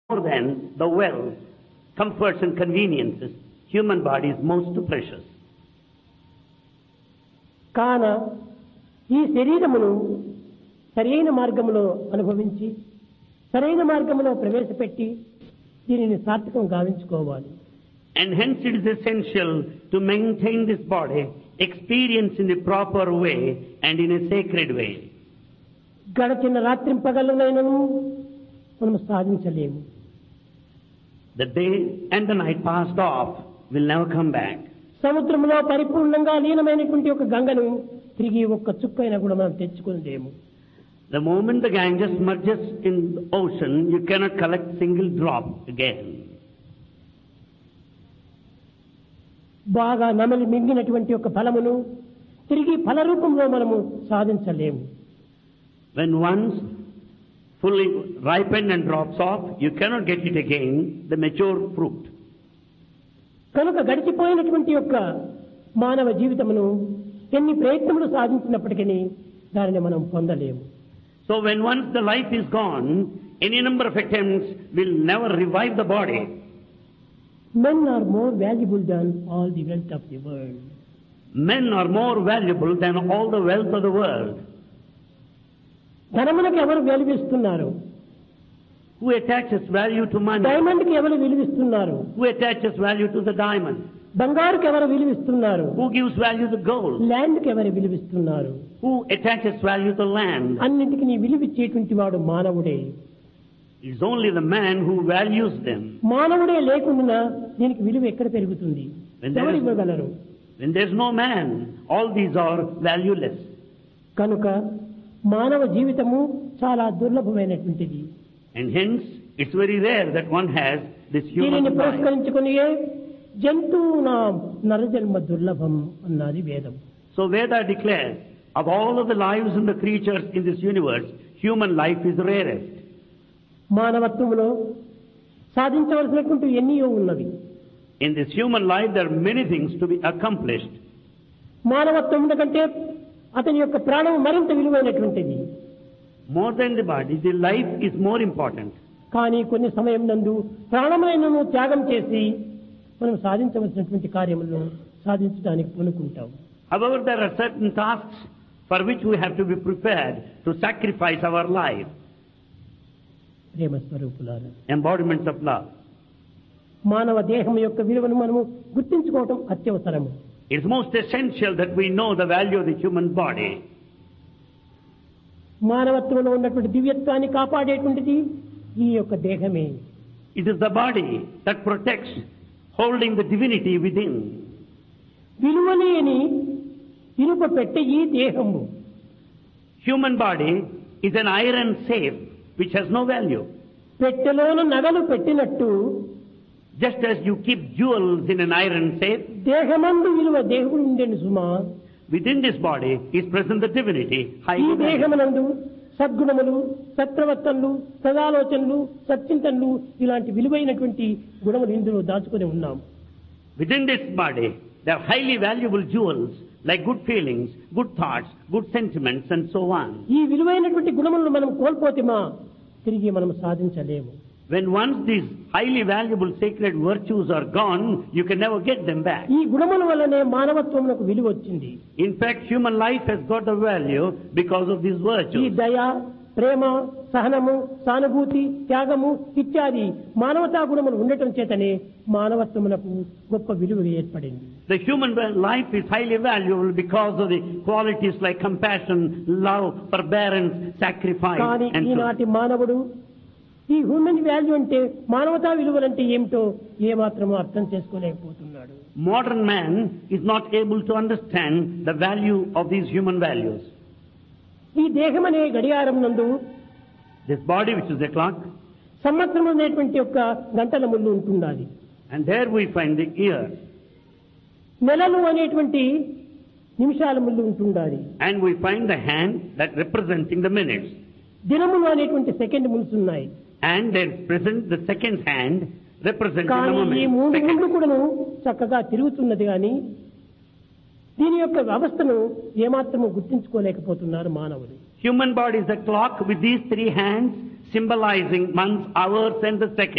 more than the wealth, comforts and conveniences, human body is most precious. కాన ఈ శరీరమును సరైన మార్గములో అనుభవించి సరైన మార్గములో ప్రవేశపెట్టి దీనిని సార్థకం గావించుకోవాలి. And hence it is essential to maintain this body, experience in the proper way and in a sacred way. గడచిన రాత్రింపగలనైనను మనం సాధించలేము. The day and the night passed off will never come back. సముద్రంలో పరిపూర్ణంగా లీనమైనటువంటి ఒక గంగను తిరిగి ఒక్క చుక్కైనా కూడా మనం తెచ్చుకోలేము. The moment the Ganges merges in the ocean, you cannot collect single drop again. బాగా నమలి మింగినటువంటి ఒక ఫలమును తిరిగి ఫల రూపంలో మనము సాధించలేము. When once fully ripened and drops off, you cannot get it again, the mature fruit. కనుక గడిచిపోయినటువంటి యొక్క మానవ జీవితమును ఎన్ని ప్రయత్నములు సాధించినప్పటికీ దానిని మనం పొందలేము. So when once the life is gone, any number of attempts will never revive the body. Men are more valuable than all the wealth of the world. Men are more valuable than all the wealth of the world. ధనమునకు ఎవరు విలువిస్తున్నారు? Who attaches value to money? డైమండ్కి ఎవరు విలువిస్తున్నారు? Who attaches value to the diamond? బంగారుకి ఎవరు విలువిస్తున్నారు? Who gives value to gold? ల్యాండ్కి ఎవరు విలువిస్తున్నారు? Who attaches value to land? అన్నింటికి నీ విలువిచ్చేటువంటి వాడు మానవుడే. It is only the man who values them. మానవుడే లేకుండా దీనికి విలువ ఎక్కడ పెరుగుతుంది? ఎవరు ఇవ్వగలరు? When there is no man, all these are valueless. కనుక మానవ జీవితము చాలా దుర్లభమైనటువంటిది. And hence, it's very rare that one has this human దీనిని life. పురస్కరించుకుని జంతువునా నరజన్మ దుర్లభం అన్నది వేదం. So Veda declares, of all of the lives and the creatures in this universe, human life is rarest. మానవత్వంలో సాధించవలసినటువంటి ఎన్నో ఉన్నవి. In this human life, there are many things to be accomplished. మానవత్వం కంటే అతని యొక్క ప్రాణం మరింత విలువైనటువంటిది. More than the body, the life is more important. కానీ కొన్ని సమయం నందు ప్రాణమైనను త్యాగం చేసి మనం సాధించవలసినటువంటి కార్యములను సాధించడానికి పూనుకుంటాం. However, there are certain tasks for which we have to be prepared to sacrifice our life. ప్రేమ స్వరూపులారా, Embodiments of love. మానవ దేహం యొక్క విలువను మనము గుర్తించుకోవటం అత్యవసరము. It's most essential that we know the value of the human body. మానవత్వంలో ఉన్నటువంటి దివ్యత్వాన్ని కాపాడేటువంటిది ఈ యొక్క దేహమే. It is the body that protects, holding the divinity within. విలువలేని ఇనుప పెట్టె ఈ దేహము. Human body is an iron safe which has no value. పెట్టెలోన నగలు పెట్టినట్టు Just as you keep jewels in an iron safe, దేహమందు విలువ దేవుడు ఉండేను సుమా. within this body is present the divinity, ఈ highly valued. దేహమునందు సద్గుణములు, సత్ప్రవర్తనలు, సదాలోచనలు, సచ్చింతనలు ఇలాంటి విలువైనటువంటి గుణములు ఇందులో దాచుకొని ఉన్నాం. Within this body, there are highly valuable jewels like good feelings, good thoughts, good sentiments and so on. ఈ విలువైనటువంటి గుణములను మనం కోల్పోతేమా తిరిగి మనం సాధించలేము. When once these highly valuable sacred virtues are gone, you can never get them back. ఈ గుణముల వల్లనే మానవత్వమునకు విలువ వచ్చింది. In fact, human life has got a value because of these ఈ virtues. దయ, ప్రేమ, సహనము, సానుభూతి, త్యాగము ఇత్యాది మానవతా గుణములు ఉండటం చేతనే మానవత్వమునకు గొప్ప విలువ ఏర్పడింది. The human life is highly valuable because of the qualities like compassion, love, forbearance, sacrifice కానీ and so on. ఈనాటి మానవుడు ఈ హ్యూమన్ వాల్యూ అంటే మానవతా విలువలంటే ఏమిటో ఏమాత్రమూ అర్థం చేసుకోలేకపోతున్నాడు. Modern man is not able to understand the value of these human values. ఈ దేహం అనే గడియారం నందు This body, which is the clock, సంవత్సరం అనేటువంటి యొక్క గంటల ముళ్ళు ఉంటున్నది. and there we find the year, నెలలు అనేటువంటి నిమిషాల ముళ్ళు ఉంటున్నది. and we find the hand that representing the minutes, దినములు అనేటువంటి సెకండ్ ముళ్ళు ఉన్నాయి. and there is present the second hand representing the కానీ ఈ moment. మూడు Second. ముళ్ళు కూడాను చక్కగా తిరుగుతున్నది కానీ దీని యొక్క వ్యవస్థను ఏమాత్రము గుర్తించుకోలేకపోతున్నారు మానవులు. Human body is a clock with these three hands symbolizing months, hours and the seconds.